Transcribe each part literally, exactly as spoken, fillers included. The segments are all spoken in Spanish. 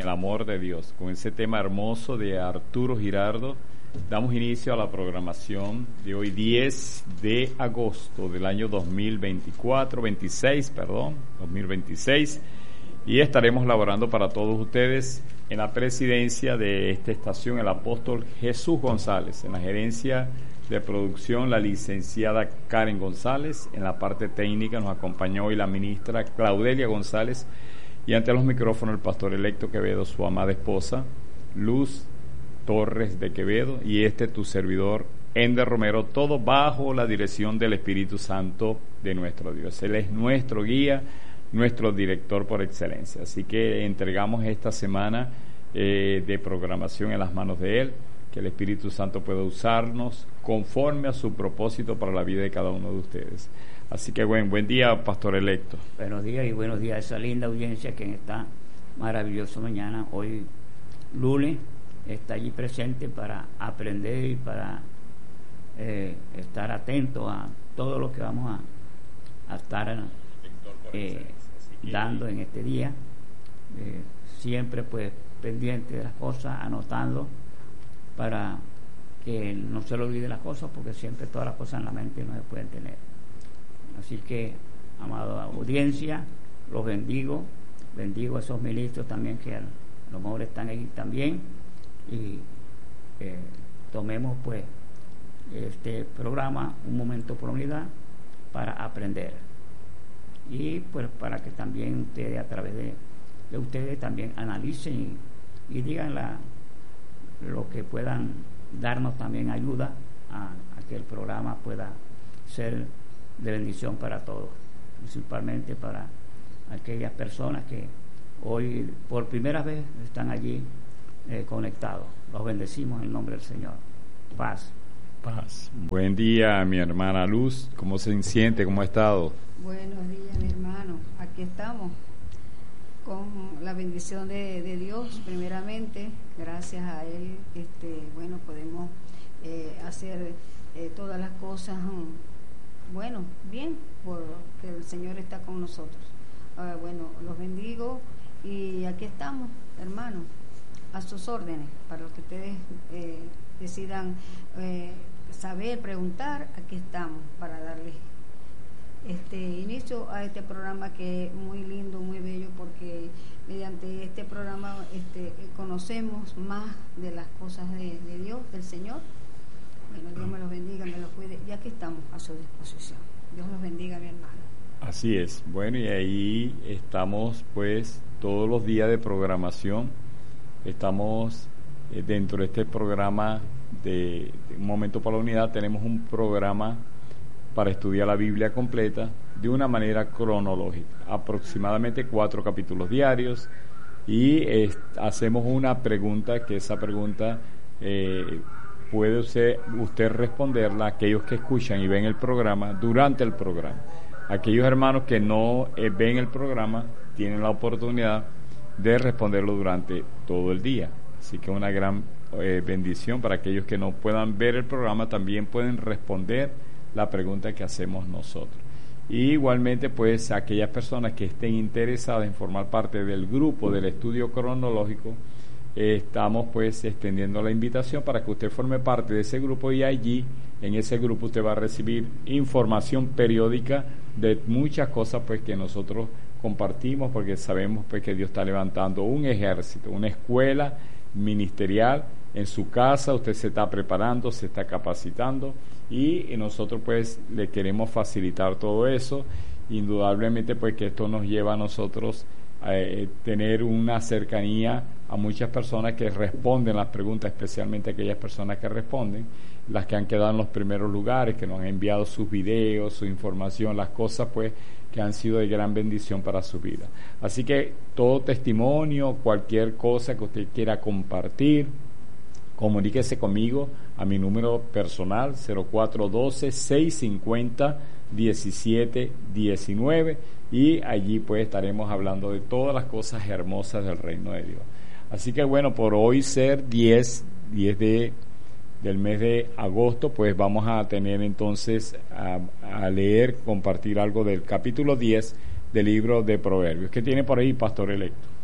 amor de Dios. Con ese tema hermoso de Arturo Girardo, damos inicio a la programación de hoy, diez de agosto del año dos mil veinticuatro, veintiséis, perdón, dos mil veintiséis, y estaremos laborando para todos ustedes en la presidencia de esta estación el apóstol Jesús González, en la gerencia de producción la licenciada Karen González, en la parte técnica nos acompañó hoy la ministra Claudelia González, y ante los micrófonos el pastor electo Quevedo, su amada esposa Luz Torres de Quevedo, y este tu servidor Ender Romero, todo bajo la dirección del Espíritu Santo de nuestro Dios. Él es nuestro guía, nuestro director por excelencia, así que entregamos esta semana eh, de programación en las manos de Él, que el Espíritu Santo pueda usarnos conforme a su propósito para la vida de cada uno de ustedes. Así que buen, buen día, pastor electo. Buenos días y buenos días a esa linda audiencia que en esta maravillosa mañana, hoy lunes, está allí presente para aprender y para eh, estar atento a todo lo que vamos a, a estar eh, dando en este día. Eh, siempre pues pendiente de las cosas, anotando para que no se le olvide las cosas, porque siempre todas las cosas en la mente no se pueden tener. Así que, amada audiencia, los bendigo, bendigo a esos ministros también que a lo mejor están ahí también, y eh, tomemos pues este programa un momento por unidad para aprender, y pues para que también ustedes, a través de, de ustedes también analicen y, y digan la lo que puedan darnos también ayuda a, a que el programa pueda ser de bendición para todos, principalmente para aquellas personas que hoy por primera vez están allí eh, conectados. Los bendecimos en el nombre del Señor. Paz. Paz. Buen día, mi hermana Luz. ¿Cómo se siente? ¿Cómo ha estado? Buenos días, mi hermano. Aquí estamos con la bendición de, de Dios, primeramente. Gracias a Él, este, bueno, podemos eh, hacer eh, todas las cosas, um, bueno, bien, porque el Señor está con nosotros. Uh, bueno, los bendigo y aquí estamos, hermanos, a sus órdenes, para lo que ustedes eh, decidan eh, saber, preguntar, aquí estamos para darles este inicio a este programa, que es muy lindo, muy bello, porque mediante este programa este, conocemos más de las cosas de, de Dios, del Señor. Bueno, Dios me los bendiga, me los cuide, y aquí estamos a su disposición. Dios los bendiga, mi hermano. Así es. Bueno, y ahí estamos pues todos los días de programación. Estamos eh, dentro de este programa de, de Un Momento para la Unidad. Tenemos un programa para estudiar la Biblia completa de una manera cronológica, aproximadamente cuatro capítulos diarios, y eh, hacemos una pregunta, que esa pregunta eh, puede usted, usted responderla a aquellos que escuchan y ven el programa durante el programa. Aquellos hermanos que no eh, ven el programa tienen la oportunidad de responderlo durante todo el día, así que una gran eh, bendición para aquellos que no puedan ver el programa, también pueden responder la pregunta que hacemos nosotros. Y igualmente pues aquellas personas que estén interesadas en formar parte del grupo del estudio cronológico, eh, estamos pues extendiendo la invitación para que usted forme parte de ese grupo, y allí en ese grupo usted va a recibir información periódica de muchas cosas pues que nosotros compartimos, porque sabemos pues que Dios está levantando un ejército, una escuela ministerial en su casa. Usted se está preparando, se está capacitando, y nosotros pues le queremos facilitar todo eso. Indudablemente pues que esto nos lleva a nosotros a eh, tener una cercanía a muchas personas que responden las preguntas, especialmente aquellas personas que responden, las que han quedado en los primeros lugares, que nos han enviado sus videos, su información, las cosas pues que han sido de gran bendición para su vida. Así que todo testimonio, cualquier cosa que usted quiera compartir, comuníquese conmigo a mi número personal cero cuatro uno dos, seis cinco cero, uno siete uno nueve, y allí pues estaremos hablando de todas las cosas hermosas del reino de Dios. Así que bueno, por hoy ser diez de, del mes de agosto, pues vamos a tener entonces a, a leer, compartir algo del capítulo diez del libro de Proverbios. ¿Qué tiene por ahí, pastor electo?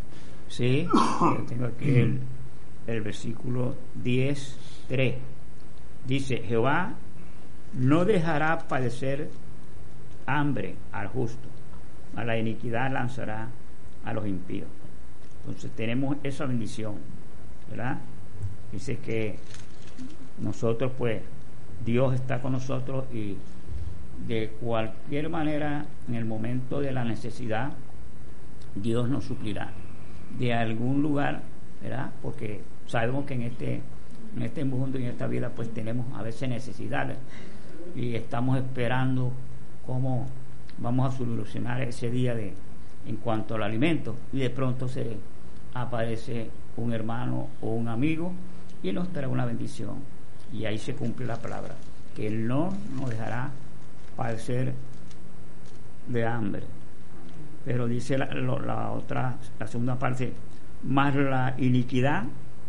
Sí, yo tengo aquí el, el versículo diez, tres. Dice, Jehová no dejará padecer hambre al justo, a la iniquidad lanzará a los impíos. Entonces tenemos esa bendición, ¿verdad? Dice que nosotros, pues, Dios está con nosotros y de cualquier manera, en el momento de la necesidad, Dios nos suplirá de algún lugar, ¿verdad? Porque sabemos que en este en este mundo y en esta vida pues tenemos a veces necesidades y estamos esperando cómo vamos a solucionar ese día de en cuanto al alimento, y de pronto se aparece un hermano o un amigo y nos trae una bendición, y ahí se cumple la palabra, que Él no nos dejará padecer de hambre. Pero dice la, la otra, la segunda parte, más la iniquidad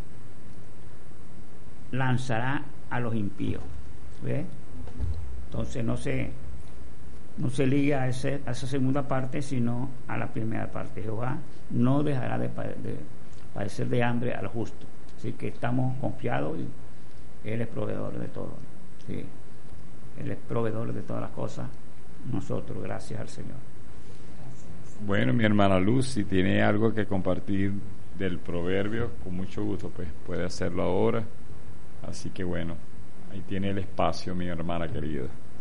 lanzará a los impíos. ¿Ves? Entonces no se no se liga a, ese, a esa segunda parte, sino a la primera parte. Jehová no dejará de, de padecer de hambre al justo. Así que estamos confiados y Él es proveedor de todo. ¿Sí? Él es proveedor de todas las cosas. Nosotros, gracias al Señor. Bueno, mi hermana Luz, si tiene algo que compartir del proverbio, con mucho gusto, pues puede hacerlo ahora. Así que bueno, ahí tiene el espacio, mi hermana querida.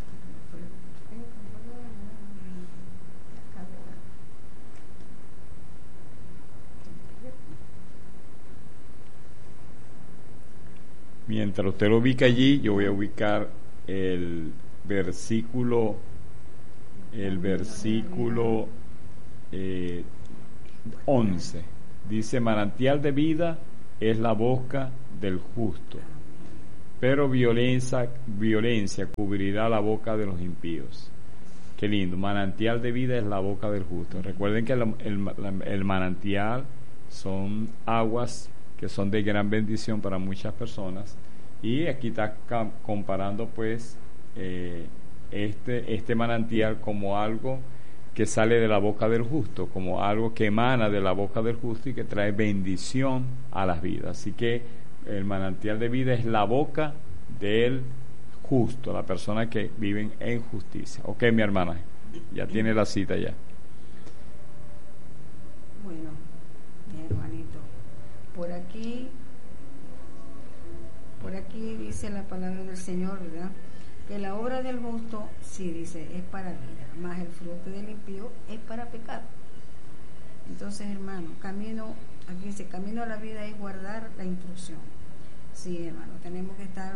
Mientras usted lo ubica allí, yo voy a ubicar el versículo, el versículo eh, once. Dice, manantial de vida es la boca del justo, pero violencia, violencia cubrirá la boca de los impíos. Qué lindo, manantial de vida es la boca del justo. Recuerden que el, el, el manantial son aguas que son de gran bendición para muchas personas, y aquí está comparando pues eh, este, este manantial como algo que sale de la boca del justo, como algo que emana de la boca del justo y que trae bendición a las vidas. Así que el manantial de vida es la boca del justo, la persona que vive en justicia. Ok, mi hermana, ya tiene la cita ya. Bueno, mi hermanito, por aquí, por aquí dice la palabra del Señor, ¿verdad? Que la obra del justo, sí dice, es para vida, más el fruto del impío es para pecado. Entonces, hermano, camino, aquí dice, camino a la vida es guardar la instrucción. Sí, hermano, tenemos que estar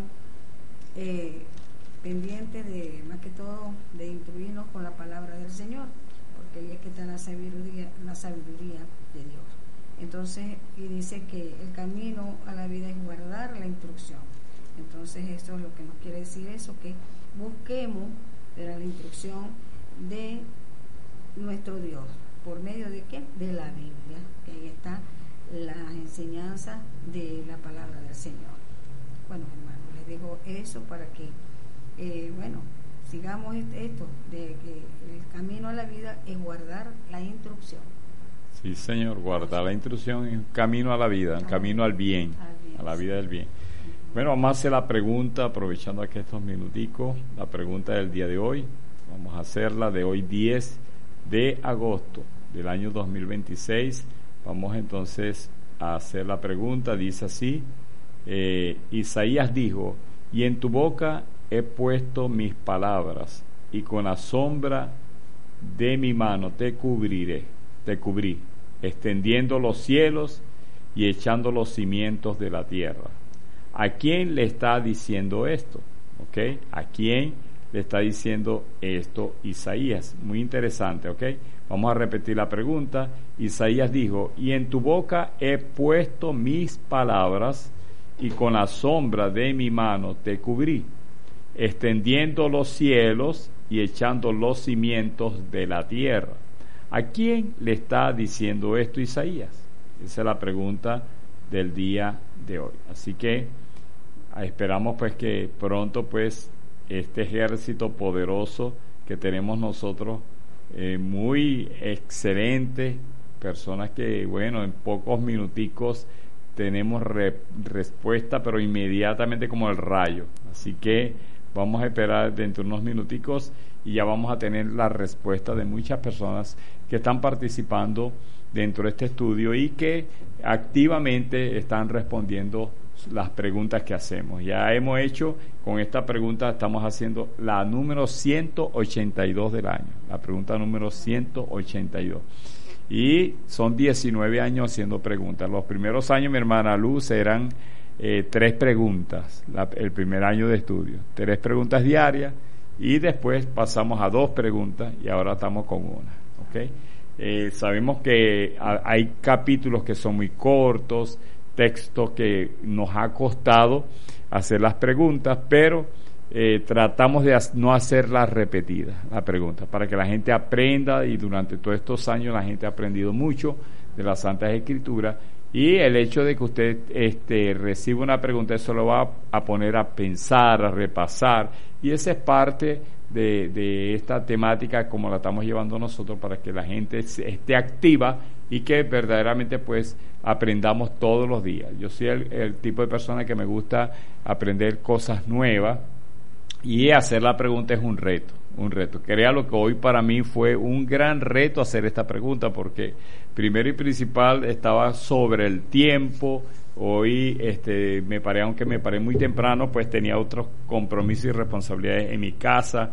eh, pendientes de, más que todo, de instruirnos con la palabra del Señor, porque ahí es que está la sabiduría, la sabiduría de Dios. Entonces, y dice que el camino a la vida es guardar la instrucción. Entonces, eso es lo que nos quiere decir eso, que busquemos de la instrucción de nuestro Dios. ¿Por medio de qué? De la Biblia, que ahí está las enseñanzas de la palabra del Señor. Bueno, hermanos, les digo eso para que, eh, bueno, sigamos esto, de que el camino a la vida es guardar la instrucción. Sí, Señor, guardar la instrucción es un camino a la vida, un camino al bien, al bien, a la vida del bien. Bueno, vamos a hacer la pregunta, aprovechando aquí estos minuticos, la pregunta del día de hoy. Vamos a hacerla de hoy diez de agosto del año dos mil veintiséis. Vamos entonces a hacer la pregunta, dice así, eh, Isaías dijo, y en tu boca he puesto mis palabras, y con la sombra de mi mano te cubriré, te cubrí, extendiendo los cielos y echando los cimientos de la tierra. ¿A quién le está diciendo esto? ¿Ok? ¿A quién le está diciendo esto Isaías? Muy interesante, ¿ok? Vamos a repetir la pregunta. Isaías dijo, y en tu boca he puesto mis palabras, y con la sombra de mi mano te cubrí, extendiendo los cielos y echando los cimientos de la tierra. ¿A quién le está diciendo esto Isaías? Esa es la pregunta del día de hoy. Así que esperamos pues que pronto pues este ejército poderoso que tenemos nosotros, eh, muy excelente, personas que, bueno, en pocos minuticos tenemos re, respuesta, pero inmediatamente como el rayo. Así que vamos a esperar dentro de unos minuticos y ya vamos a tener la respuesta de muchas personas que están participando dentro de este estudio y que activamente están respondiendo las preguntas que hacemos. Ya hemos hecho, con esta pregunta estamos haciendo la número ciento ochenta y dos del año, la pregunta número ciento ochenta y dos. Y son diecinueve años haciendo preguntas. Los primeros años, mi hermana Luz, eran eh, tres preguntas, la, el primer año de estudio, tres preguntas diarias, y después pasamos a dos preguntas y ahora estamos con una, ¿ok? Eh, sabemos que a, hay capítulos que son muy cortos, textos que nos ha costado hacer las preguntas, pero eh, tratamos de no hacerlas repetidas, la pregunta, para que la gente aprenda, y durante todos estos años la gente ha aprendido mucho de las Santas Escrituras, y el hecho de que usted este, reciba una pregunta, eso lo va a, a poner a pensar, a repasar, y esa es parte de, de esta temática como la estamos llevando nosotros, para que la gente esté activa y que verdaderamente pues aprendamos todos los días. Yo soy el, el tipo de persona que me gusta aprender cosas nuevas, y hacer la pregunta es un reto, un reto. Créalo que hoy para mí fue un gran reto hacer esta pregunta, porque primero y principal estaba sobre el tiempo. Hoy este me paré, aunque me paré muy temprano, pues tenía otros compromisos y responsabilidades en mi casa.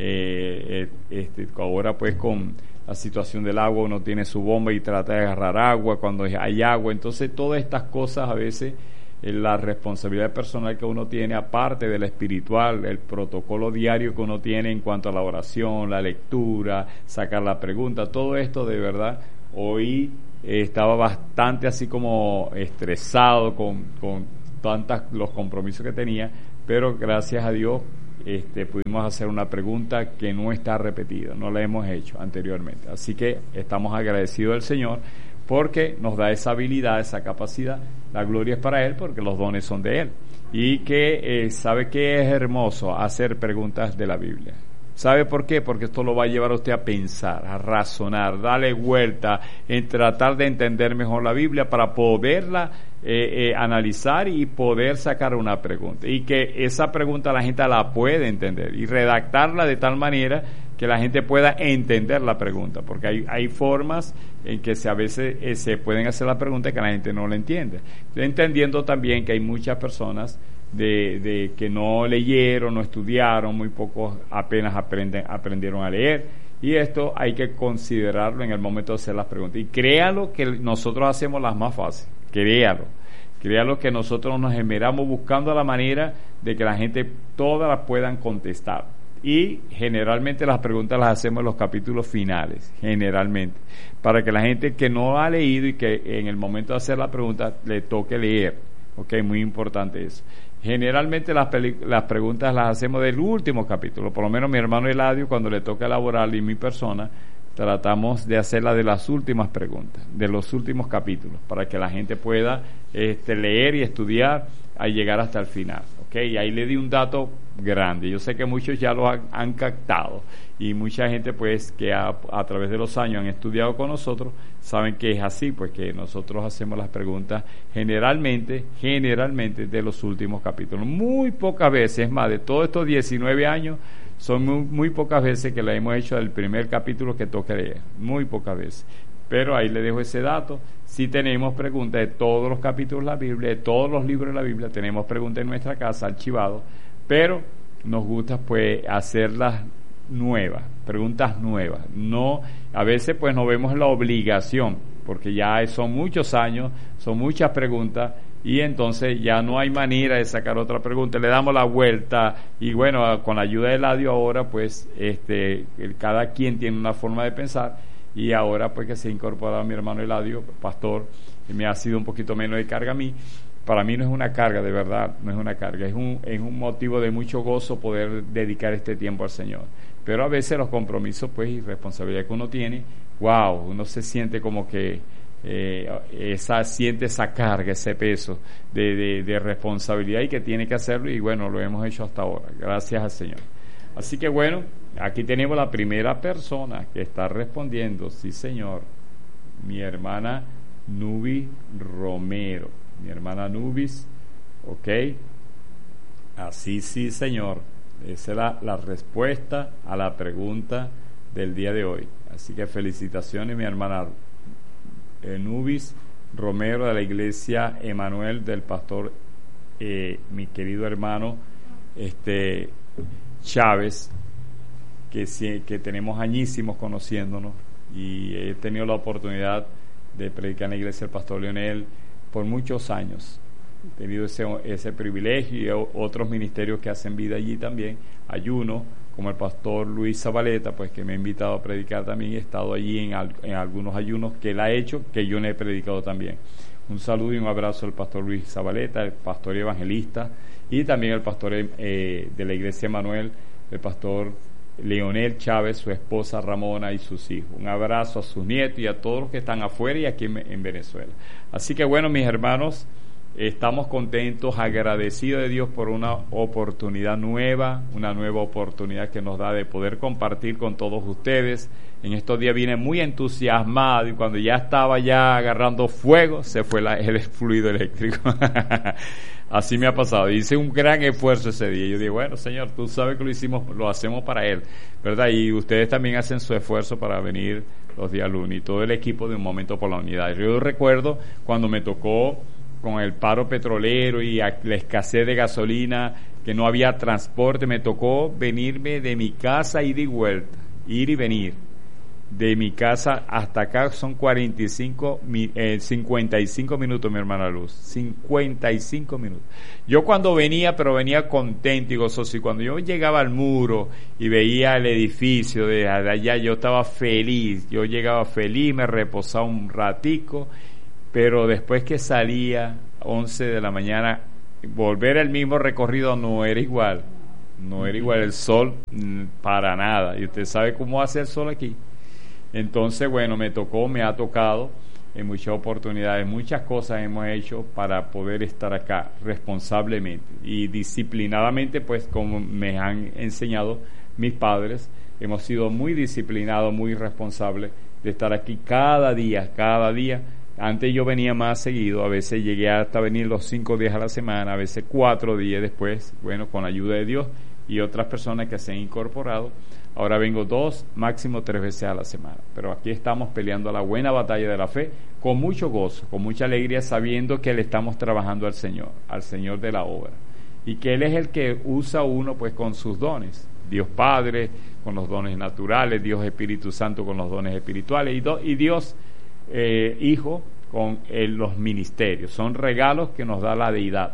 Eh, este, ahora pues con la situación del agua, uno tiene su bomba y trata de agarrar agua cuando hay agua. Entonces todas estas cosas, a veces eh, la responsabilidad personal que uno tiene, aparte de la espiritual, el protocolo diario que uno tiene en cuanto a la oración, la lectura, sacar la pregunta, todo esto de verdad, hoy eh, estaba bastante así como estresado con, con tantos los compromisos que tenía, pero gracias a Dios Este, pudimos hacer una pregunta que no está repetida, no la hemos hecho anteriormente. Así que estamos agradecidos al Señor porque nos da esa habilidad, esa capacidad. La gloria es para Él porque los dones son de Él. Y que eh, sabe que es hermoso hacer preguntas de la Biblia. ¿Sabe por qué? Porque esto lo va a llevar a usted a pensar, a razonar, darle vuelta, en tratar de entender mejor la Biblia para poderla eh, eh, analizar y poder sacar una pregunta. Y que esa pregunta la gente la puede entender y redactarla de tal manera que la gente pueda entender la pregunta. Porque hay, hay formas en que se, a veces eh, se pueden hacer la pregunta que la gente no la entiende. Entendiendo también que hay muchas personas De, de que no leyeron, no estudiaron, muy pocos apenas aprenden, aprendieron a leer, y esto hay que considerarlo en el momento de hacer las preguntas. Y créalo que nosotros hacemos las más fáciles, créalo, créalo que nosotros nos esmeramos buscando la manera de que la gente todas las puedan contestar, y generalmente las preguntas las hacemos en los capítulos finales, generalmente, para que la gente que no ha leído y que en el momento de hacer la pregunta le toque leer. Ok, muy importante eso. Generalmente las, las preguntas las hacemos del último capítulo, por lo menos mi hermano Eladio, cuando le toca elaborar, y mi persona, tratamos de hacerla de las últimas preguntas, de los últimos capítulos, para que la gente pueda este, leer y estudiar a llegar hasta el final. Okay, y ahí le di un dato grande. Yo sé que muchos ya lo han, han captado, y mucha gente pues que a, a través de los años han estudiado con nosotros saben que es así, pues que nosotros hacemos las preguntas generalmente, generalmente de los últimos capítulos. Muy pocas veces, más de todos estos diecinueve años, son muy, muy pocas veces que la hemos hecho del primer capítulo que toca leer, muy pocas veces. Pero ahí le dejo ese dato. Si tenemos preguntas de todos los capítulos de la Biblia, de todos los libros de la Biblia, tenemos preguntas en nuestra casa, archivados, pero nos gusta pues hacerlas nuevas, preguntas nuevas. No, a veces pues nos vemos en la obligación, porque ya son muchos años, son muchas preguntas, y entonces ya no hay manera de sacar otra pregunta, le damos la vuelta, y bueno, con la ayuda de Eladio ahora pues este cada quien tiene una forma de pensar. Y ahora pues que se ha incorporado mi hermano Eladio, pastor, y me ha sido un poquito menos de carga a mí. Para mí no es una carga, de verdad, no es una carga, es un, es un motivo de mucho gozo poder dedicar este tiempo al Señor. Pero a veces los compromisos pues y responsabilidades que uno tiene, wow, uno se siente como que eh, esa siente esa carga, ese peso de, de, de responsabilidad, y que tiene que hacerlo, y bueno, lo hemos hecho hasta ahora, gracias al Señor. Así que bueno, aquí tenemos la primera persona que está respondiendo, sí señor, mi hermana Nubis Romero, mi hermana Nubis, ok, así sí, señor, esa es la, la respuesta a la pregunta del día de hoy. Así que felicitaciones, mi hermana eh, Nubis Romero, de la iglesia Emanuel, del pastor, eh, mi querido hermano este Chávez, que, que tenemos añísimos conociéndonos, y he tenido la oportunidad de predicar en la iglesia del pastor Leonel por muchos años. He tenido ese, ese privilegio, y otros ministerios que hacen vida allí también, ayuno, como el pastor Luis Zabaleta, pues que me ha invitado a predicar también. He estado allí en, al, en algunos ayunos que él ha hecho, que yo no he predicado también. Un saludo y un abrazo al pastor Luis Zabaleta, el pastor evangelista, y también el pastor eh, de la iglesia Emanuel, el pastor Leonel Chávez, su esposa Ramona y sus hijos. Un abrazo a sus nietos y a todos los que están afuera y aquí en, en Venezuela. Así que bueno, mis hermanos, estamos contentos, agradecidos de Dios por una oportunidad nueva, una nueva oportunidad que nos da de poder compartir con todos ustedes. En estos días vine muy entusiasmado, y cuando ya estaba ya agarrando fuego, se fue la, el fluido eléctrico. Así me ha pasado. Hice un gran esfuerzo ese día. Yo digo, bueno, Señor, tú sabes que lo hicimos, lo hacemos para Él, ¿verdad? Y ustedes también hacen su esfuerzo para venir los días lunes, y todo el equipo de Un Momento por la Unidad. Yo recuerdo cuando me tocó con el paro petrolero y la escasez de gasolina, que no había transporte, me tocó venirme de mi casa, ir y vuelta, ir y venir. De mi casa hasta acá son cuarenta y cinco, eh, cincuenta y cinco minutos, mi hermana Luz, cincuenta y cinco minutos. Yo cuando venía, pero venía contento y gozoso, y cuando yo llegaba al muro y veía el edificio de allá, yo estaba feliz, yo llegaba feliz, me reposaba un ratico, pero después que salía once de la mañana, volver el mismo recorrido no era igual, no era igual el sol para nada, y usted sabe cómo hace el sol aquí. Entonces, bueno, me tocó, me ha tocado en muchas oportunidades, muchas cosas hemos hecho para poder estar acá responsablemente y disciplinadamente, pues como me han enseñado mis padres, hemos sido muy disciplinados, muy responsables de estar aquí cada día, cada día. Antes yo venía más seguido, a veces llegué hasta venir los cinco días a la semana, a veces cuatro días después, bueno, con la ayuda de Dios y otras personas que se han incorporado. Ahora vengo dos, máximo tres veces a la semana. Pero aquí estamos peleando la buena batalla de la fe con mucho gozo, con mucha alegría, sabiendo que le estamos trabajando al Señor, al Señor de la obra. Y que Él es el que usa uno pues con sus dones. Dios Padre con los dones naturales, Dios Espíritu Santo con los dones espirituales y, do, y Dios eh, Hijo con eh, los ministerios. Son regalos que nos da la deidad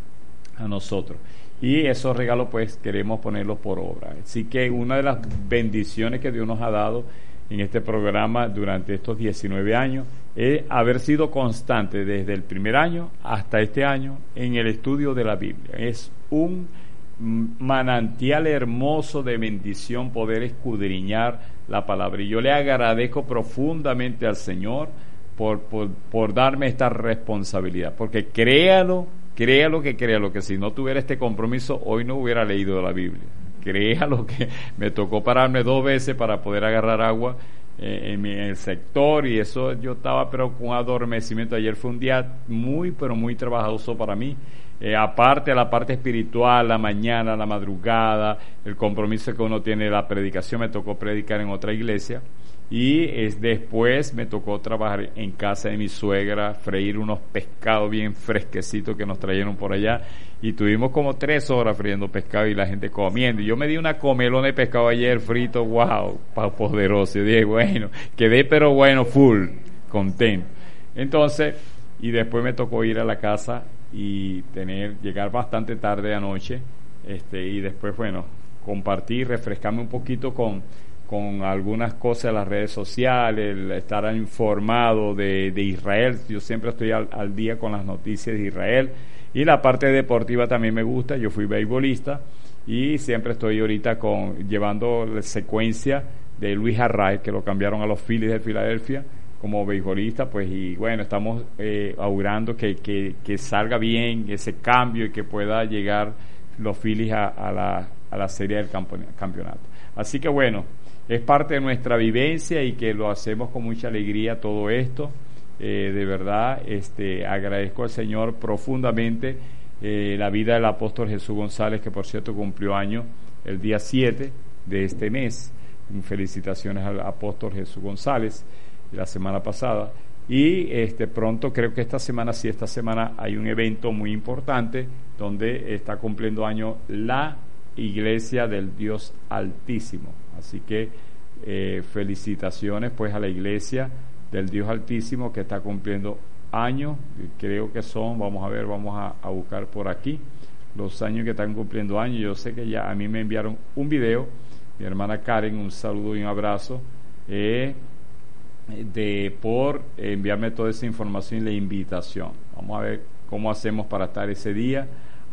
a nosotros. Y esos regalos pues queremos ponerlos por obra. Así que una de las bendiciones que Dios nos ha dado en este programa durante estos diecinueve años es haber sido constante desde el primer año hasta este año en el estudio de la Biblia. Es un manantial hermoso de bendición poder escudriñar la palabra. Y yo le agradezco profundamente al Señor por, por, por darme esta responsabilidad, porque créalo, créalo que créalo que si no tuviera este compromiso hoy no hubiera leído la Biblia. Créalo que me tocó pararme dos veces para poder agarrar agua eh, en, mi, en el sector, y eso yo estaba pero con adormecimiento. Ayer fue un día muy pero muy trabajoso para mí, eh, aparte de la parte espiritual, la mañana, la madrugada, el compromiso que uno tiene, la predicación. Me tocó predicar en otra iglesia y es, después me tocó trabajar en casa de mi suegra, freír unos pescados bien fresquecitos que nos trajeron por allá, y tuvimos como tres horas friendo pescado y la gente comiendo, y yo me di una comelona de pescado ayer frito, wow, poderoso. Yo dije, bueno, quedé pero bueno, full, contento. Entonces, y después me tocó ir a la casa y tener, llegar bastante tarde anoche, este, y después, bueno, compartir, refrescarme un poquito con con algunas cosas de las redes sociales, el estar informado de, de Israel. Yo siempre estoy al, al día con las noticias de Israel, y la parte deportiva también me gusta. Yo fui beisbolista y siempre estoy ahorita con llevando la secuencia de Luis Arraez, que lo cambiaron a los Phillies de Filadelfia como beisbolista, pues, y bueno, estamos eh, augurando que, que, que salga bien ese cambio y que pueda llegar los Phillies a, a, la, a la serie del campeonato. Así que bueno, es parte de nuestra vivencia y que lo hacemos con mucha alegría todo esto. Eh, de verdad, este, agradezco al Señor profundamente eh, la vida del apóstol Jesús González, que por cierto cumplió año el día siete de este mes. Felicitaciones al apóstol Jesús González la semana pasada. Y este pronto, creo que esta semana, sí, esta semana hay un evento muy importante donde está cumpliendo año la Iglesia del Dios Altísimo. Así que eh, felicitaciones pues a la Iglesia del Dios Altísimo que está cumpliendo años. Creo que son, vamos a ver, vamos a, a buscar por aquí los años que están cumpliendo años. Yo sé que ya a mí me enviaron un video, mi hermana Karen, un saludo y un abrazo, eh, de por enviarme toda esa información y la invitación. Vamos a ver cómo hacemos para estar ese día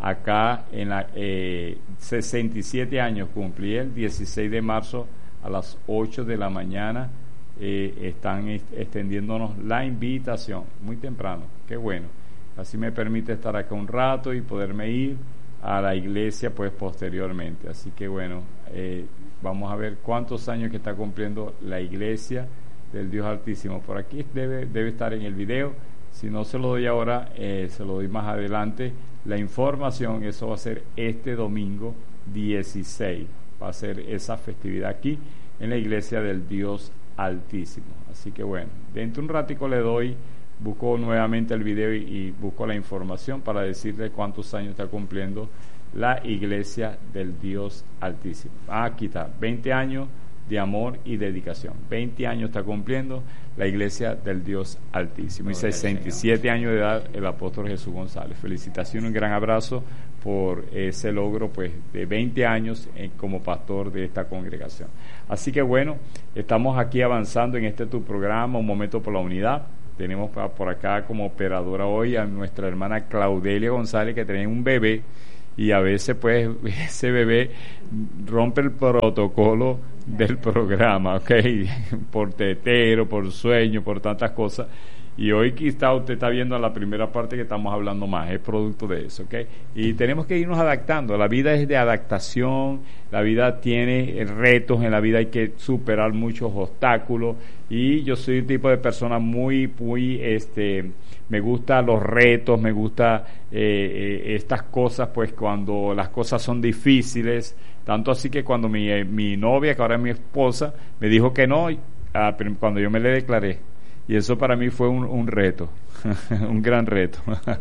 acá en la eh, sesenta y siete años cumplí el dieciséis de marzo a las ocho de la mañana. Eh, están est- extendiéndonos la invitación muy temprano. Qué bueno, así me permite estar acá un rato y poderme ir a la iglesia pues posteriormente. Así que bueno, eh, vamos a ver cuántos años que está cumpliendo la Iglesia del Dios Altísimo. Por aquí debe, debe estar en el video. Si no se lo doy ahora, eh, se lo doy más adelante. La información, eso va a ser este domingo dieciséis. Va a ser esa festividad aquí en la Iglesia del Dios Altísimo. Así que bueno, dentro de un ratico le doy, busco nuevamente el video y, y busco la información para decirle cuántos años está cumpliendo la Iglesia del Dios Altísimo. Ah, aquí está, veinte años de amor y dedicación. veinte años está cumpliendo la Iglesia del Dios Altísimo. Y sesenta y siete años de edad el apóstol Jesús González. Felicitaciones, un gran abrazo por ese logro pues de veinte años eh, como pastor de esta congregación. Así que bueno, estamos aquí avanzando en este tu programa, Un Momento por la Unidad. Tenemos por acá como operadora hoy a nuestra hermana Claudelia González, que tiene un bebé, y a veces pues ese bebé rompe el protocolo del programa, ¿ok? Por tetero, por sueño, por tantas cosas. Y hoy quizá usted está viendo la primera parte que estamos hablando más, es producto de eso, ¿ok? Y tenemos que irnos adaptando, la vida es de adaptación, la vida tiene retos, en la vida hay que superar muchos obstáculos, y yo soy un tipo de persona muy, muy, este, me gustan los retos, me gusta eh, eh, estas cosas, pues cuando las cosas son difíciles, tanto así que cuando mi, eh, mi novia, que ahora es mi esposa, me dijo que no, ah, cuando yo me le declaré, y eso para mí fue un, un reto, un gran reto,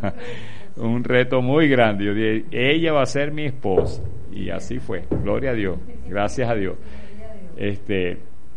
un reto muy grande. Yo dije, ella va a ser mi esposa, y así fue, gloria a Dios, gracias a Dios. Este,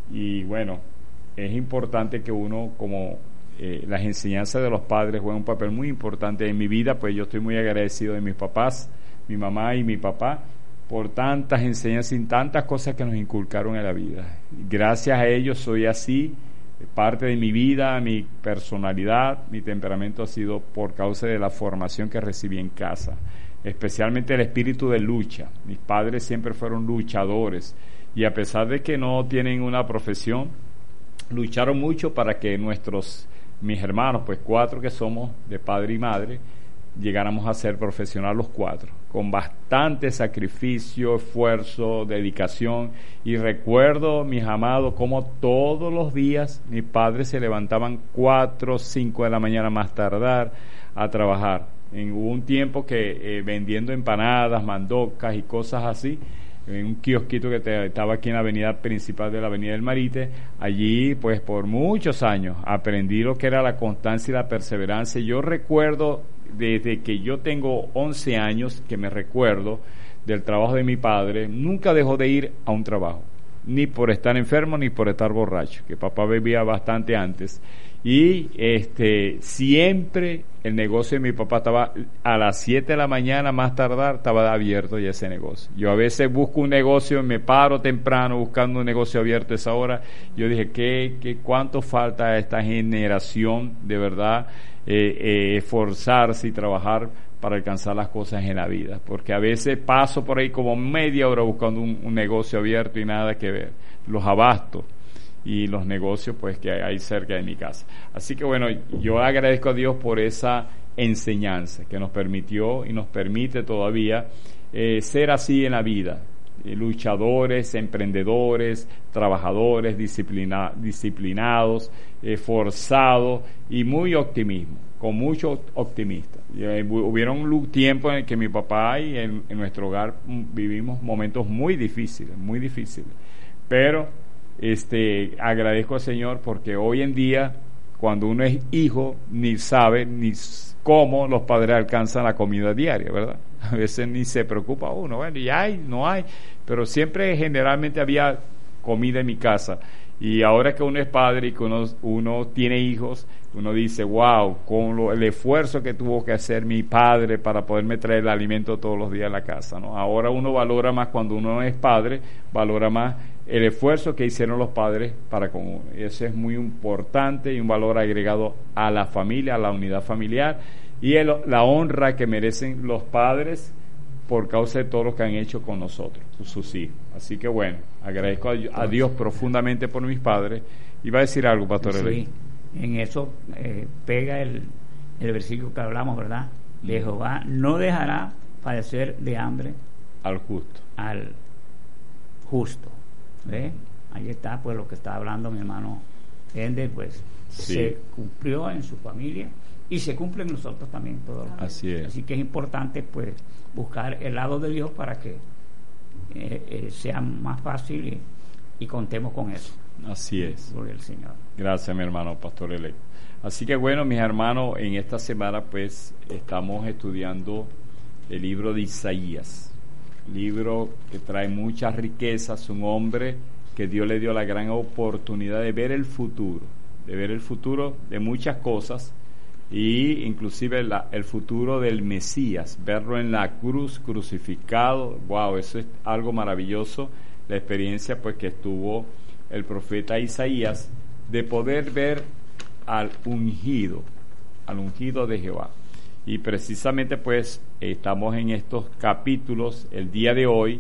y bueno, es importante que uno, como eh, las enseñanzas de los padres juegan un papel muy importante en mi vida, pues yo estoy muy agradecido de mis papás, mi mamá y mi papá, por tantas enseñanzas y tantas cosas que nos inculcaron en la vida. Gracias a ellos soy así. Parte de mi vida, mi personalidad, mi temperamento ha sido por causa de la formación que recibí en casa, especialmente el espíritu de lucha. Mis padres siempre fueron luchadores, y a pesar de que no tienen una profesión, lucharon mucho para que nuestros, mis hermanos, pues cuatro que somos de padre y madre, llegáramos a ser profesionales los cuatro, con bastante sacrificio, esfuerzo, dedicación. Y recuerdo, mis amados, como todos los días mis padres se levantaban cuatro, cinco de la mañana más tardar a trabajar. En, hubo un tiempo que eh, vendiendo empanadas, mandocas y cosas así, en un kiosquito que te, estaba aquí en la avenida principal de la avenida del Marite. Allí pues por muchos años aprendí lo que era la constancia y la perseverancia. Yo recuerdo desde que yo tengo once años que me recuerdo del trabajo de mi padre, nunca dejó de ir a un trabajo, ni por estar enfermo ni por estar borracho, que papá bebía bastante antes, y este siempre el negocio de mi papá estaba a las siete de la mañana más tardar, estaba abierto ya ese negocio. Yo a veces busco un negocio, me paro temprano buscando un negocio abierto a esa hora. Yo dije, ¿qué, qué, cuánto falta a esta generación de verdad eh, eh, esforzarse y trabajar para alcanzar las cosas en la vida? Porque a veces paso por ahí como media hora buscando un, un negocio abierto y nada que ver. Los abastos y los negocios pues que hay cerca de mi casa. Así que bueno, yo agradezco a Dios por esa enseñanza que nos permitió y nos permite todavía eh, ser así en la vida, eh, luchadores, emprendedores, trabajadores, disciplina, disciplinados, esforzados y muy optimismo, con mucho optimista. Eh, hubieron tiempos en el que mi papá y en, en nuestro hogar vivimos momentos muy difíciles, muy difíciles, pero este agradezco al Señor porque hoy en día, cuando uno es hijo, ni sabe ni cómo los padres alcanzan la comida diaria, ¿verdad? A veces ni se preocupa uno, bueno, y hay, no hay, pero siempre generalmente había comida en mi casa. Y ahora que uno es padre y que uno, uno tiene hijos, uno dice, wow, con lo, el esfuerzo que tuvo que hacer mi padre para poderme traer el alimento todos los días a la casa, ¿no? Ahora uno valora más, cuando uno es padre, valora más el esfuerzo que hicieron los padres para con uno. Y eso es muy importante y un valor agregado a la familia, a la unidad familiar y el, la honra que merecen los padres por causa de todo lo que han hecho con nosotros, sus hijos. Así que bueno, agradezco a, a Dios profundamente por mis padres. Iba a decir algo, Pastor Sí, Eley. en eso eh, pega el, el versículo que hablamos, ¿verdad? De Jehová no dejará padecer de hambre al justo. Al justo. ¿Ve? Ahí está, pues, lo que está hablando mi hermano Ender, pues, sí. Se cumplió en su familia y se cumple en nosotros también todos. Así es. Así que es importante, pues, buscar el lado de Dios para que eh, eh, sea más fácil y, y contemos con eso. Así es. Gloria al Señor. Gracias, mi hermano Pastor Eley. Así que bueno, mis hermanos, en esta semana pues estamos estudiando el libro de Isaías, libro que trae muchas riquezas, un hombre que Dios le dio la gran oportunidad de ver el futuro, de ver el futuro de muchas cosas, y inclusive la, el futuro del Mesías, verlo en la cruz crucificado. Wow, eso es algo maravilloso, la experiencia pues que estuvo el profeta Isaías de poder ver al ungido, al ungido de Jehová. Y precisamente pues estamos en estos capítulos el día de hoy.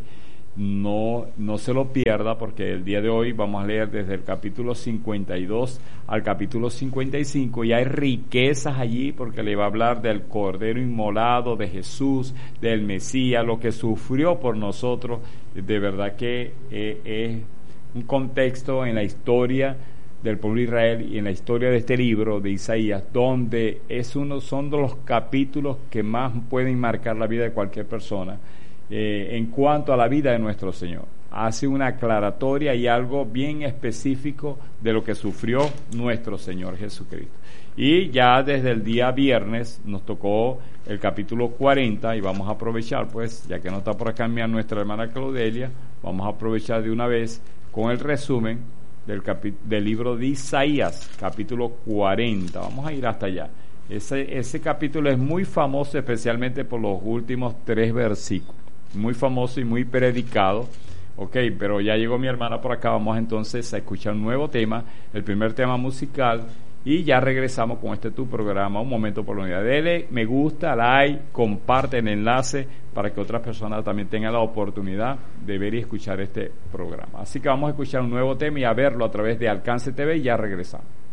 No, no se lo pierda, porque el día de hoy vamos a leer desde el capítulo cincuenta y dos al capítulo cincuenta y cinco, y hay riquezas allí porque le va a hablar del Cordero inmolado, de Jesús, del Mesías, lo que sufrió por nosotros. De verdad que eh, es un contexto en la historia del pueblo de Israel y en la historia de este libro de Isaías, donde es uno, son de los capítulos que más pueden marcar la vida de cualquier persona. Eh, en cuanto a la vida de nuestro Señor, hace una aclaratoria y algo bien específico de lo que sufrió nuestro Señor Jesucristo. Y ya desde el día viernes nos tocó el capítulo cuarenta, y vamos a aprovechar, pues, ya que no está por acá nuestra hermana Claudelia, vamos a aprovechar de una vez con el resumen del, capi- del libro de Isaías, capítulo cuarenta. Vamos a ir hasta allá. Ese, ese capítulo es muy famoso, especialmente por los últimos tres versículos. Muy famoso y muy predicado. Ok, pero ya llegó mi hermana por acá. Vamos entonces a escuchar un nuevo tema, el primer tema musical, y ya regresamos con este tu programa, Un Momento por la Unidad. Dele me gusta, like, comparte el enlace para que otras personas también tengan la oportunidad de ver y escuchar este programa. Así que vamos a escuchar un nuevo tema y a verlo a través de Alcance T V, y ya regresamos.